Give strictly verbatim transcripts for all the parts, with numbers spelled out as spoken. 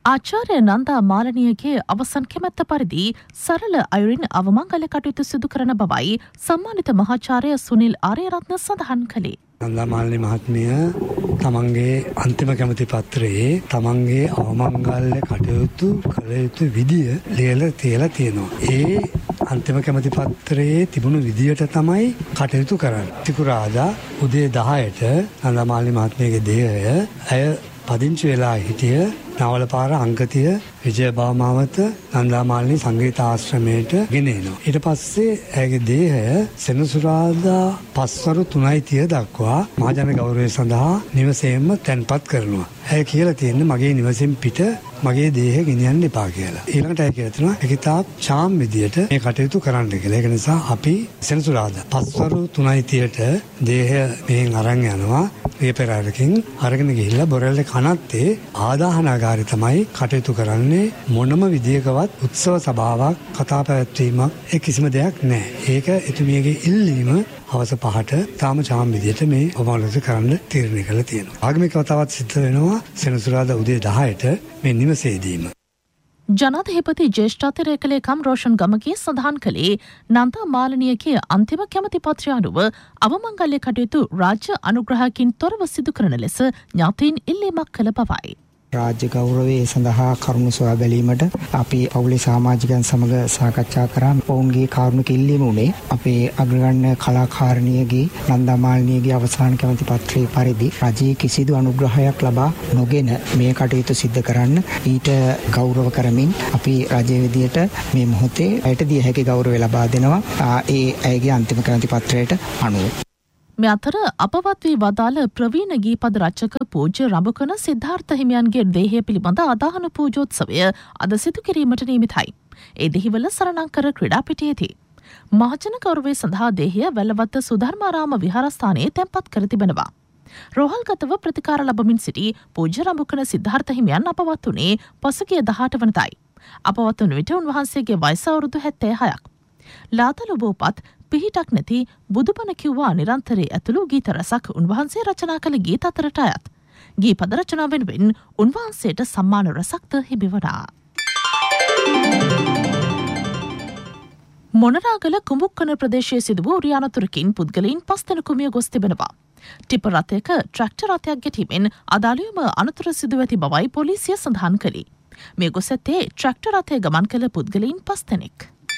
ආචාර්ය නන්දා මාලනියගේ අවසන් කැමැත්ත පරිදි සරල අයුරින් අවමංගල කටයුතු සිදු කරන බවයි සම්මානිත මහාචාර්ය සුනිල් ආර්යරත්න සඳහන් කළේ. නන්දා මාලනී මහත්මිය තමන්ගේ අන්තිම කැමැති පත්‍රයේ තමන්ගේ අවමංගල්‍ය කටයුතු කළ යුතු විදිය ලියලා තියලා තියෙනවා. ඒ අන්තිම කැමැති පත්‍රයේ තිබුණු විදියට තමයි කටයුතු කරන්නේ. තිකුරාදා උදේ දහයට නන්දා මාලනී මහත්මියගේ දේහය ඇය පදිංචි වෙලා හිටිය නවලපාර අංකතිය විජයබාමාවත නන්දා මාලනී සංගීත ආශ්‍රමයට ගෙනෙනවා. ඊට පස්සේ ඇයගේ දේහය සෙනසුරාදා පස්වරු තුනයි තිය දක්වා මහජන ගෞරවය සඳහා නිවසේම තැන්පත් කරනවා. ඇය කියලා තියෙන්නේ මගේ නිවසෙන් පිට මගේ දේහය ගෙනියන්න එපා කියලා. ඊළඟට ඇය කියලා තියෙනවා ඒකිතාප් චාම් විදියට මේ කටයුතු කරන්න කියලා. ඒක නිසා අපි සෙනසුරාදා පස්වරු තුනයි තියට දේහය මෙහෙන් අරන් යනවා. රියපෙරාරකින් අරගෙන ගිහිල්ලා බොරැල්ලේ කනත්තේ ආදාහනාගාරي තමයි කටයුතු කරන්නේ. මොනම විදියකවත් උත්සව සභාවක් කතා පැවැත්වීමක් ඒ කිසිම දෙයක් නැහැ. ඒක එතුමියගේ ඉල්ලීම හවස පහට තාම චාම් විදියට මේ ඔබවලට කරන්න තීරණය කරලා තියෙනවා. ආගමික වතාවත් සිද්ධ වෙනවා සෙනසුරාදා උදේ දහයට මේ නිවසේදීම. ජනාධිපති ජ්‍යෙෂ්ඨ අතිරේක ලේකම් රෝෂන් ගමගේ සඳහන් කළේ නන්දා මාලනියගේ අන්තිම කැමැති පත්‍රය අනුව අවමංගල්‍ය කටයුතු රාජ්‍ය අනුග්‍රහකින් තොරව සිදු කරන ලෙස ඥාතීන් ඉල්ලීමක් කළ බවයි. රාජ්‍ය ගෞරවයේ සඳහා කරුණු සොයා බැලීමට අපි පවුලේ සමාජිකයන් සමග සාකච්ඡා කරා. ඔවුන්ගේ කාරුණික ඉල්ලීම උනේ අපේ අග්‍රගණ්‍ය කලාකාරිනියගේ නන්දා මාලනියගේ අවසාන කැමැති පත්‍රයේ පරිදි රජයේ කිසිදු අනුග්‍රහයක් ලබා නොගෙන මේ කටයුතු සිද්ධ කරන්න ඊට ගෞරව කරමින් අපි රජයේ විදියට මේ මොහොතේ ඇයට දිය හැකි ගෞරවය ලබා දෙනවා. ඒ ඇයගේ අන්තිම කැමැති පත්‍රයට අනුව. මේ අතර අපවත් වී වදාළ ප්‍රවීණ ගීපද රචක පූජ්‍ය රඹකන සිද්ධාර්ථ හිමියන්ගේ දේහය පිළිබඳ අදාහන පූජෝත්සවය අද සිදු කිරීමට නියමිතයි. ඒ දෙහිවල සරණංකර ක්‍රීඩාපිටියේදී මහජන ගෞරවය සඳහා දේහය වැල්ලවත්ත සුධර්මාරාම විහාරස්ථානයේ තැන්පත් කර තිබෙනවා. රෝහල්ගතව ප්‍රතිකාර ලබමින් සිටි පූජ්‍ය රඹකන සිද්ධාර්ථ හිමියන් අපවත් වුණේ පසුගිය දහඅට වනදායි. අපවත් වන විට උන්වහන්සේගේ වයස අවුරුදු හැත්තෑ හයක්. ලාතල බෝපත් පිහිටක් නැති බුදුබණ කිව්වා නිරන්තරයේ ඇතුළු ගීත රසක් උන්වහන්සේ රචනා කළ ගීත අතරට අයත්. ගීපද රචනා වෙනුවෙන් උන්වහන්සේට සම්මාන රසක්ද හිමි වුණා. මොනරාගල කුඹුක්කන ප්‍රදේශයේ සිදු වූ රියානතුරකින් පුද්ගලයින් පස් දෙනෙකු මිය ගොස් තිබෙනවා. ටිපර් රථයක ට්‍රැක්ටර් රථයක් ගැටීමෙන් අදාළවම අනතුර සිදු ඇති බවයි පොලිසිය සඳහන් කළේ. මේ ගොස් ඇත්තේ ට්‍රැක්ටර් රථය ගමන් කළ පුද්ගලයින් පස් දෙනෙක්.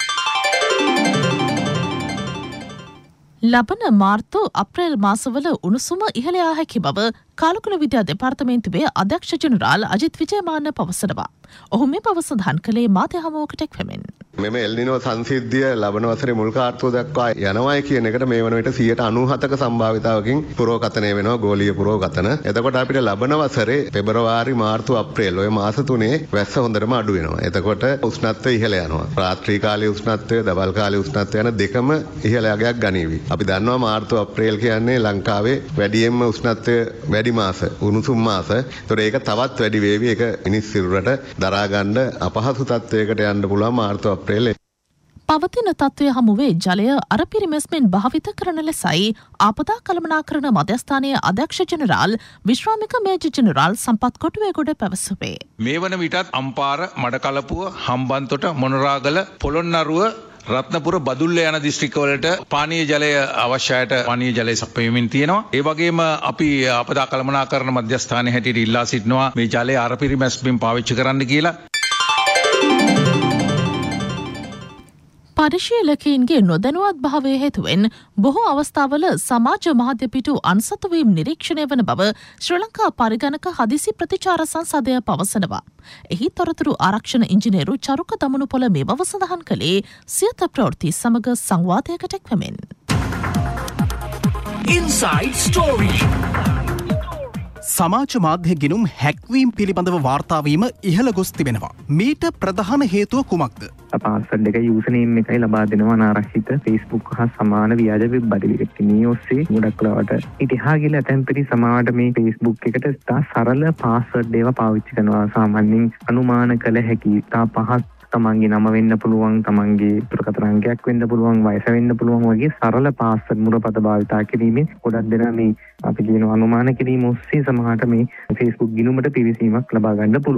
ලබන මාර්තු අප්‍රේල් මාසවල උණුසුම ඉහළ යා හැකි බව කාලකුණ විද්‍යා දෙපාර්තමේන්තුවේ අධ්‍යක්ෂ ජෙනරාල් අජිත් විජේමාන්න පවසනවා. ඔහු මේ බව සඳහන් කළේ මාධ්‍ය හමුවකට එක්වෙමින්. මෙම එල්නිනෝ සංසිද්ධිය ලබන වසරේ මුල් කාර්තුව දක්වා යනවායි කියන එකට මේ වන විට සියයට අනූහතක සම්භාවිතාවකින් පුරෝකථනය වෙනවා ගෝලීය පුරෝකථන. එතකොට අපිට ලබන වසරේ පෙබරවාරි මාර්තු අප්‍රේල් ඔය මාස තුනේ වැස්ස හොඳටම අඩු වෙනවා. එතකොට උෂ්ණත්වය ඉහළ යනවා. රාත්‍රී කාලයේ උෂ්ණත්වය, දවල් කාලයේ උෂ්ණත්වය යන දෙකම ඉහළ යගයක් ගනීවි. අපි දන්නවා මාර්තු අප්‍රේල් කියන්නේ ලංකාවේ වැඩියෙන්ම උෂ්ණත්වය වැඩි මාස, උණුසුම් මාස. ඒතකොට ඒක තවත් වැඩි වේවි. ඒක මිනිස් සිරුරට දරා ගන්න අපහසු තත්වයකට යන්න පුළුවන් මාර්තු අප්‍රේල්. පවතින තත්ත්වය හමුවේ ජලය අරපිරිමැස්මෙන් භාවිත කරන ලෙසයි ආපදා කළමනාකරණ මධ්‍යස්ථානයේ අධ්‍යක්ෂ ජෙනරාල් විශ්‍රාමික මේජර් ජෙනරාල් සම්පත් කොටුවේගොඩ පැවසුවේ. මේ වන විටත් අම්පාර, මඩකලපුව, හම්බන්තොට, මොනරාගල, පොළොන්නරුව, රත්නපුර, බදුල්ල යන දිස්ත්‍රික්කවලට පානීය ජලය අවශ්‍යයට පානීය ජලය සපයමින් තියෙනවා. ඒ වගේම අපි ආපදා කළමනාකරණ මධ්‍යස්ථානයේ හැටියට ඉල්ලා සිටිනවා මේ ජලය අරපිරිමැස්මෙන් පාවිච්චි කරන්න කියලා. පරිශීලකයින්ගේ නොදැනුවත් භාවය හේතුවෙන් බොහෝ අවස්ථාවල සමාජ මාධ්‍ය පිටු අන්සතු වීම නිරීක්ෂණය වන බව ශ්‍රී ලංකා පරිගණක හදිසි ප්‍රතිචාර සංසදය පවසනවා. එහි තොරතුරු ආරක්ෂණ ඉංජිනේරු චරුක දමනුපොළ මේ බව සඳහන් කළේ සියත ප්‍රවෘත්ති සමග සංවාදයකට එක්වෙමින්. Inside Story. සමාජ මාධ්‍ය ගිණුම් හැක්වීම් පිළිබඳව වාර්තාවීම ඉහළ ගොස් තිබෙනවා. මීට ප්‍රධාන හේතුව කුමක්ද? පාස්වර්ඩ් එක යූසර්නේම් එකයි ලබා දෙනවා අනාරක්ෂිත Facebook හා සමාන ව්‍යාජ වෙබ් අඩවියකට. මේ ඔස්සේ ගොඩක් වෙලාවට ඉතිහා ගිල ඇතැම් පිටි සමාජයට මේ Facebook එකට තා සරල පාස්වර්ඩ් ඒවා පාවිච්චි කරනවා. සාමාන්‍යයෙන් අනුමාන කළ හැකි තා පහත් තමන්ගේ නම වෙන්න පුළුවන්, තමන්ගේ දුරකථන අංකයක් වෙන්න පුළුවන්, වයස වෙන්න පුළුවන් වගේ සරල පාස්වර්ඩ් මුරපත භාවිතා කිරීමෙන් ගොඩක් දෙනා මේ අපි කියන අනුමාන කිරීම ඔස්සේ සමහරට මේ Facebook ගිණුමට පිවිසීමක් ලබා ගන්න පුළුවන්.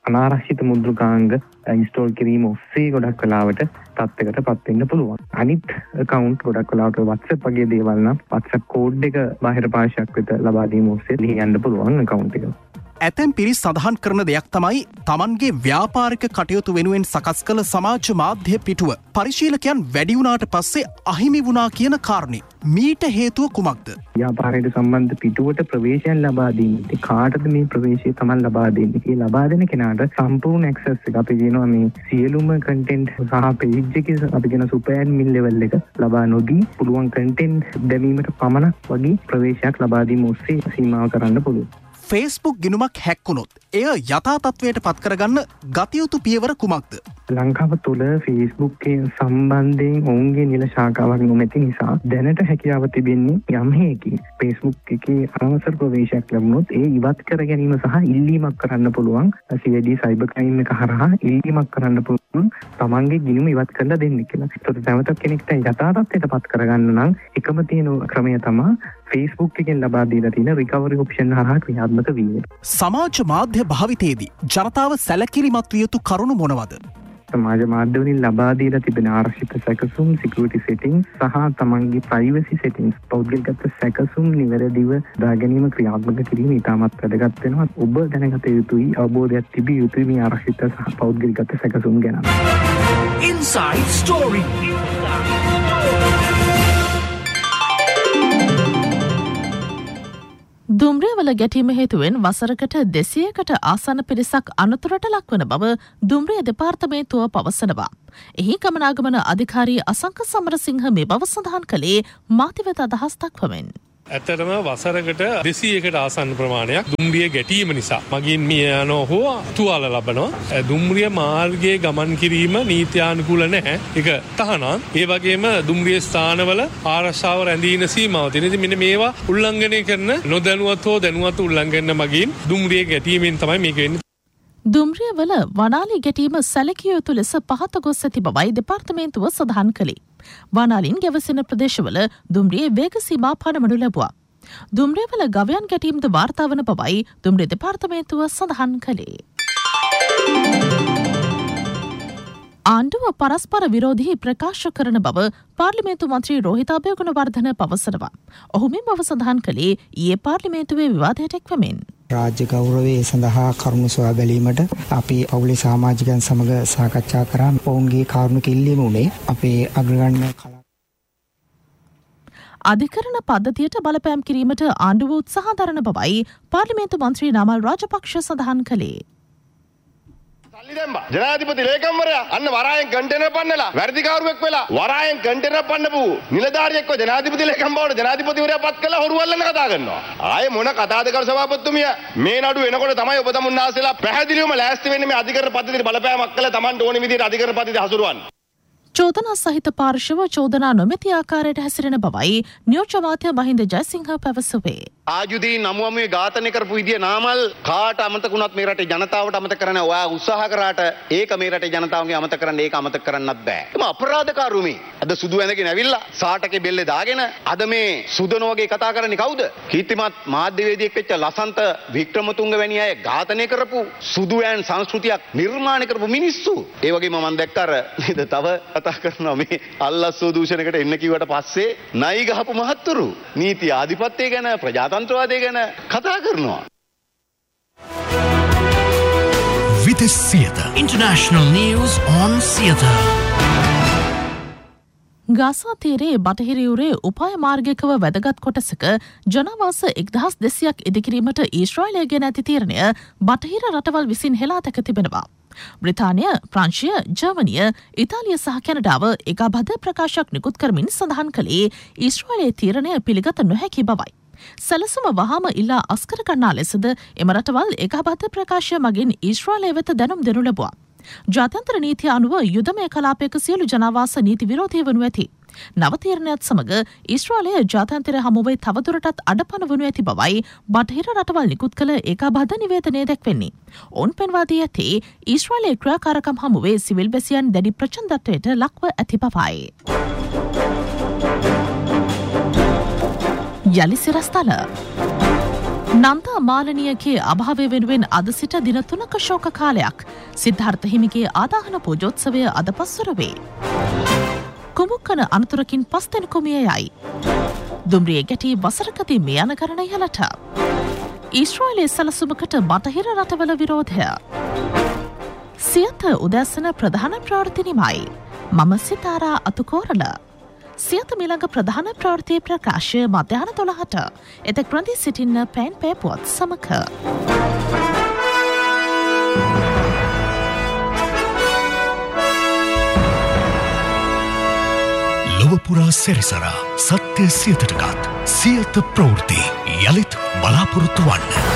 අනාරක්ෂිත මුද්‍රකාංග ඉන්ස්ටෝල් කිරීම ඔස්සේ ගොඩක් වෙලාවට තත්ත්වයකට පත් වෙන්න පුළුවන්. අනිත් account ගොඩක් වෙලාවට WhatsApp වගේ දේවල් නම් WhatsApp code එක බාහිර භාෂාවක් වෙත ලබා දීම ඔස්සේ ලියන්න පුළුවන් account එක. ඇතැම් පිරිස් සඳහන් කරන දෙයක් තමයි තමන්ගේ ව්‍යාපාරික කටයුතු වෙනුවෙන් සකස් කළ සමාජ මාධ්‍ය පිටුව පරිශීලකයන් වැඩි වුණාට පස්සේ අහිමි වුණා කියන කාරණේ. මීට හේතුව කුමක්ද? ව්‍යාපාරයට සම්බන්ධ පිටුවට ප්‍රවේශයන් ලබා දීමේ කාටද මේ ප්‍රවේශය තමන් ලබා දෙන්නේ? ඒ ලබා දෙන කෙනාට සම්පූර්ණ access එක අපි කියනවා මේ සියලුම content සහ page එකේ අපි කියන super admin level එක ලබා නොදී පුළුවන් content දැමීමට පමණක් වගේ ප්‍රවේශයක් ලබා දීම ඔස්සේ සීමාව කරන්න පුළුවන්. Facebook ගිණුමක් හැක් වුණොත් එය යථා තත්ත්වයට පත් කරගන්න ගතියුතු පියවර කුමක්ද? ලංකාව තුළ Facebook එකේ සම්බන්ධයෙන් ඔවුන්ගේ නිල ශාඛාවක් නොමැති නිසා දැනට හැකියාව තිබෙන්නේ යම් හේකින් Facebook එකේ අනවසර ප්‍රවේශයක් ලැබුණොත් ඒ ඉවත් කර ගැනීම සහ ඉල්ලීමක් කරන්න පුළුවන්. C I D cyber crime එක හරහා ඉල්ලීමක් කරන්න පුළුවන් තමන්ගේ ගිණුම ඉවත් කරලා දෙන්න කියලා. ඒකට නැවතත් කෙනෙක්ට යථා තත්ත්වයට පත් කරගන්න නම් එකම තියෙන ක්‍රමය තමයි Facebook එකෙන් ලබා දීලා තියෙන recovery option හරහා ක්‍රියාත්මක වීම. සමාජ මාධ්‍ය භාවිතයේදී ජනතාව සැලකිලිමත් විය යුතු කරුණු මොනවාද? සමාජ මාධ්‍ය වලින් ලබා දීලා තිබෙන ආරක්ෂිත සැකසුම්, security settings සහ තමන්ගේ privacy settings පෞද්ගලිකත්ව සැකසුම් නිවැරදිව දා ගැනීම ක්‍රියාත්මක කිරීම ඉතාමත් වැදගත් වෙනවා. ඔබ දැනගත යුතුයි, අවබෝධයක් තිබිය යුතුයි මේ ආරක්ෂිත සහ පෞද්ගලිකත්ව සැකසුම් ගැන. Inside Story. දුම්රියවල ගැටීම හේතුවෙන් වසරකට දෙසියයකට ආසන්න පිරිසක් අනතුරට ලක්වන බව දුම්රිය දෙපාර්තමේන්තුව පවසනවා. එහි ගමනාගමන අධිකාරී අසංක සමරසිංහ මේ බව සඳහන් කළේ මාධ්‍යවේද අදහස් දක්වමින්. ඇත්තටම වසරකට දෙසීයකට ආසන්න ප්‍රමාණයක් දුම්රිය ගැටීම නිසා මගින් මිය යනෝ හෝ තුවාල ලබනවා. දුම්රිය මාර්ගයේ ගමන් කිරීම නීත්‍යානුකූල නැහැ. ඒක තහනම්. ඒ වගේම දුම්රිය ස්ථානවල ආරක්ෂාව රැඳීන සීමාව තියෙන. ඉතින් මෙන්න මේවා උල්ලංඝනය කරන නොදැනුවත් හෝ දැනුවත් උල්ලංඝන මගින් දුම්රිය ගැටීමෙන් තමයි මේක වෙන්නේ. දුම්රියවල වනාලි ගැටීම සැලකිය යුතු ලෙස පහත ගොස් ඇති බවයි දෙපාර්තමේන්තුව සඳහන් කළේ. වනාලින් ගැවසෙන ප්‍රදේශවල දුම්රියේ වේග සීමා පනවනු ලැබුවා. දුම්රියවල ගවයන් ගැටීම්ද වාර්තා වන බවයි දුම්රිය දෙපාර්තමේන්තුව සඳහන් කළේ. ආණ්ඩුව පරස්පර විරෝධී ප්‍රකාශ කරන බව පාර්ලිමේන්තු මන්ත්‍රී රෝහිත අබේගුණවර්ධන පවසනවා. ඔහු මේ බව සඳහන් කළේ ඊයේ පාර්ලිමේන්තුවේ විවාදයට එක්වමින්. රාජ්‍ය ගෞරවය සඳහා කරුණු සොයා බැලීමට අපි පවුලේ සමාජිකයන් සමග සාකච්ඡා කරා. ඔවුන්ගේ කාරුණික ඉල්ලීම උනේ අපේ අග්‍රගණ්‍ය කලා අධිකරණ පද්ධතියට බලපෑම් කිරීමට ආණ්ඩුව උත්සාහ දරන බවයි පාර්ලිමේන්තු මන්ත්‍රී නාමල් රාජපක්ෂ සඳහන් කළේ. ජනාධිපති ලේකම්වරයා අන්න වරායෙන් කන්ටේනර් පන්නලා වැඩිකාරුවෙක් වෙලා වරායෙන් කන්ටේනර් පන්නපු නිලධාරියෙක්ව ජනාධිපති ලේකම් බවට ජනාධිපතිවරයා පත් කළා හොරු වල්ලන කතා කරනවා. ආයේ මොන කතාවද කරු සභාපතිතුමිය මේ නඩු එනකොට තමයි ඔබ තමුන්නාසලා පැහැදිලිවම ලෑස්ති වෙන්නේ මේ අධිකරණ පද්ධතියට බලපෑමක් කළා Tamanට ඕන විදිහට අධිකරණ පද්ධතිය හසුරුවන්න. චෝදනා සහිත පාර්ශව චෝදනා නොමැති ආකාරයට හැසිරෙන බවයි නියෝජ්‍ය අමාත්‍ය මහින්ද ජයසිංහ පැවසුවේ. ආයුධී නමුවමුවේ ඝාතනය කරපු විදිය නාමල් කාට අමතකුණත් මේ රටේ ජනතාවට අමතක කරන්න ඔයා උත්සාහ කරාට ඒක මේ රටේ ජනතාවගේ අමතක කරන්න ඒක අමතක කරන්නත් බෑ. එම අපරාධකාරෝ මේ අද සුදු ඇඳගෙන ඇවිල්ලා සාටකේ බෙල්ලේ දාගෙන අද මේ සුදන වගේ කතා කරන්නේ කවුද? කීර්තිමත් මාධ්‍යවේදියෙක් වෙච්ච ලසන්ත වික්‍රමතුංග වැනි අය ඝාතනය කරපු සුදු ඇන් සංස්කෘතියක් නිර්මාණය කරපු මිනිස්සු. ඒ වගේම මම දැක්ක අර නේද තව කතා කරනවා මේ අල්ලස්සෝ දූෂණයකට එන්න කිව්වට පස්සේ නයි ගහපු මහත්තුරු නීති ආධිපත්‍යය ගැන ප්‍රජාතන්ත්‍රවාදය ගැන කතා කරනවා. Vitis Theatre International News on Theatre. Gaza තීරයේ බටහිරයුරේ උපාය මාර්ගිකව වැදගත් කොටසක ජනවාස එක්දහස් දෙසියක් ඉදිකිරීමට ඊශ්‍රායලය ගෙන ඇති තීරණය බටහිර රටවල් විසින් හෙලා දැක තිබෙනවා. බ්‍රිතාන්‍ය, ප්‍රංශය, ජර්මනිය, ඉතාලිය සහ කැනඩාව ඒකාබද්ධ ප්‍රකාශයක් නිකුත් කරමින් සඳහන් කළේ ඊශ්‍රායලයේ තීරණය පිළිගත නොහැකි බවයි. සැලසුම වහාම ඉල්ලා අස්කර ගන්නා ලෙසද එම රටවල් ඒකාබද්ධ ප්‍රකාශය මගින් ඊශ්‍රායලය වෙත දැනුම් දෙනු ලැබුවා. ජාත්‍යන්තර නීතිය අනුව යුදමය කලාපයක සියලු ජනවාස නීති විරෝධී වනු ඇති. නව තීරණයත් සමග ඊශ්‍රායලය ජාත්‍යන්තර හමුවේ තවදුරටත් අඩපණ වනු ඇති බවයි බටහිර රටවල් නිකුත් කළ ඒකාබද්ධ නිවේදනයේ දැක්වෙන්නේ. ඔවුන් පෙන්වා දී ඇත්තේ ඊශ්‍රායලයේ ක්‍රියාකාරකම් හමුවේ සිවිල් බැසියන් දැඩි ප්‍රචණ්ඩත්වයට ලක්ව ඇති බවයි. යලි සිරස්තල නන්දා මාලනියගේ අභාවය වෙනුවෙන් අද සිට දින තුනක ශෝක කාලයක්. සිද්ධාර්ථ හිමිගේ ආදාහන පූජෝත්සවය අද පස්වර වේ. කුමුක්කන අනතුරකින් පස් දෙනෙකු මිය යයි. දුම්රිය ගැටි වසරකදී මේ යන ගණන ඉහළට. ඊශ්‍රායලයේ සැලසුමකට බටහිර රටවල විරෝධය. සියත උදැසන ප්‍රධාන ප්‍රවෘත්ති නිමයි. මම සිතාරා අතුකෝරල. සියත මිළඟ ප්‍රධාන ප්‍රවෘත්ති ප්‍රකාශය මධ්‍යහන දොළහට. එතෙක් රැඳී සිටින්න පෑන් පෑපුවත් සමක. ලොවපුරා සැරිසරා සත්‍ය සියතටගත් සියත ප්‍රවෘත්ති යළිත් බලාපොරොත්තු වන්න.